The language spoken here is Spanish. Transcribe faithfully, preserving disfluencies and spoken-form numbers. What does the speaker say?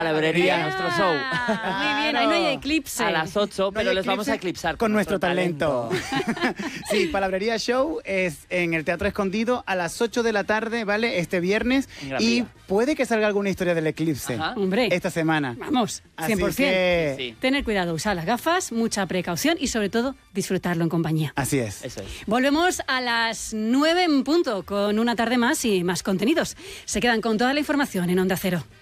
Palabrería, nuestro show. Muy bien, ahí no hay eclipse. A las ocho, No hay pero les eclipse vamos a eclipsar. con nuestro talento. Sí, Palabrería Show es en el Teatro Escondido a las ocho de la tarde, ¿vale? Este viernes. Y puede que salga alguna historia del eclipse. Ajá. Hombre. Esta semana. Vamos, cien por ciento. Que... Sí, sí. Tener cuidado, usar las gafas, mucha precaución y sobre todo disfrutarlo en compañía. Así es. Eso es. Volvemos a las nueve en punto con una tarde más y más contenidos. Se quedan con toda la información en Onda Cero.